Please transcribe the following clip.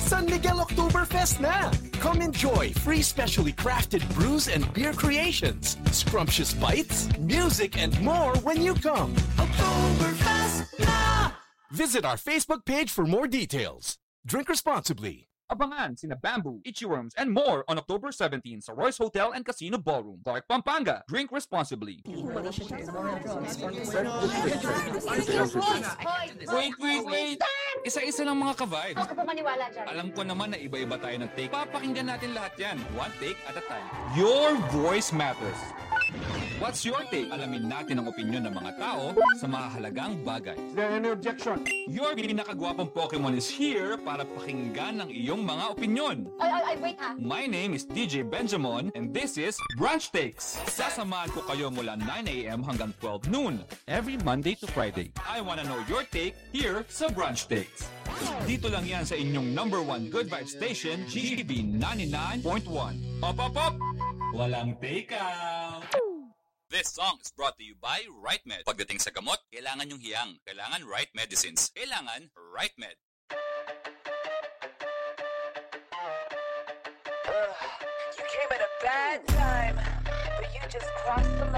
San Miguel Oktoberfest na! Come enjoy free specially crafted brews and beer creations, scrumptious bites, music, and more when you come. Oktoberfest na! Visit our Facebook page for more details. Drink responsibly. Abangan sina Bamboo, Ichiworms, and more on October 17 sa Royce Hotel and Casino Ballroom, Clark, Pampanga. Drink responsibly. Wait! Isa-isa lang mga ka-vibes. Huwag ka po maniwala dyan. Alam ko naman na iba-iba tayo ng take. Papakinggan natin lahat yan. One take at a time. Your voice matters. What's your take? Alamin natin ang opinion ng mga tao sa mahalagang bagay. Is there any objection? Your pinakagwapong Pokemon is here para pakinggan ang iyong mga opinion. Ay, wait ha. My name is DJ Benjamin and this is Brunch Takes. Sasamahan ko kayo mula 9 a.m. hanggang 12 noon every Monday to Friday. I wanna know your take here sa Brunch Takes. Dito lang yan sa inyong #1 Good Vibe Station, GB 99.1. Op! Walang take out! This song is brought to you by RightMed. Pagdating sa gamot, kailangan yung hiyang. Kailangan Right Medicines. Kailangan RightMed. You came at a bad time, but you just crossed the line.